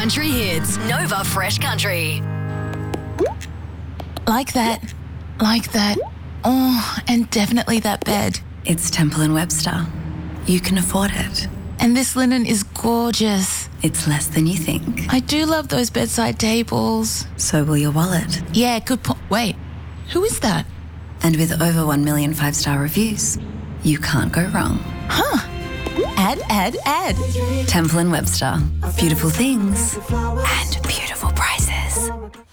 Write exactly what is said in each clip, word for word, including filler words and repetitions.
country hits. Nova Fresh Country. Like that. Like that. Oh, and definitely that bed. It's Temple and Webster. You can afford it. And this linen is gorgeous. It's less than you think. I do love those bedside tables. So will your wallet. Yeah, good point. Wait, who is that? And with over one million five-star reviews, you can't go wrong. Huh. Add, add, add. Temple and Webster. Beautiful things and beautiful prices.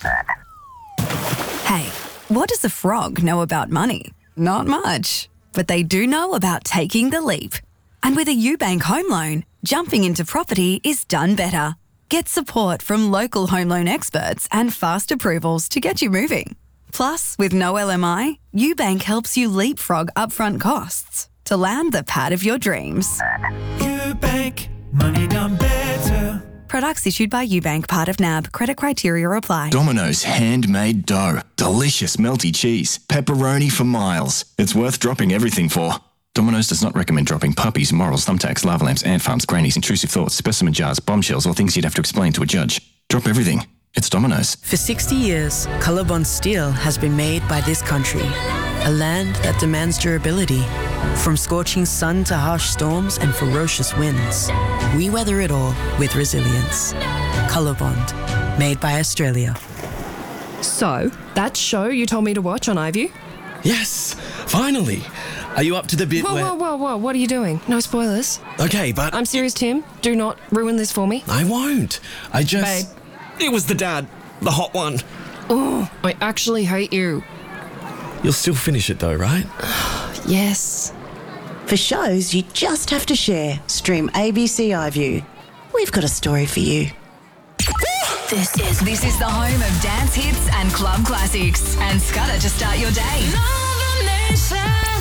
Hey, what does a frog know about money? Not much. But they do know about taking the leap. And with a UBank home loan, jumping into property is done better. Get support from local home loan experts and fast approvals to get you moving. Plus, with no L M I, UBank helps you leapfrog upfront costs to land the pad of your dreams. UBank, money done better. Products issued by UBank, part of N A B. Credit criteria apply. Domino's handmade dough. Delicious melty cheese. Pepperoni for miles. It's worth dropping everything for. Domino's does not recommend dropping puppies, morals, thumbtacks, lava lamps, ant farms, grannies, intrusive thoughts, specimen jars, bombshells, or things you'd have to explain to a judge. Drop everything. It's Domino's. For sixty years, Colorbond steel has been made by this country, a land that demands durability. From scorching sun to harsh storms and ferocious winds, we weather it all with resilience. Colorbond, made by Australia. So, that show you told me to watch on iView? Yes, finally. Are you up to the bit Whoa, where... whoa, whoa, whoa, what are you doing? No spoilers. Okay, but... I'm serious, Tim. Do not ruin this for me. I won't. I just... Babe. It was the dad. The hot one. Oh, I actually hate you. You'll still finish it though, right? Yes. For shows you just have to share, stream A B C iView. We've got a story for you. This is this is the home of dance hits and club classics. And Scudder to start your day. Nova Nation.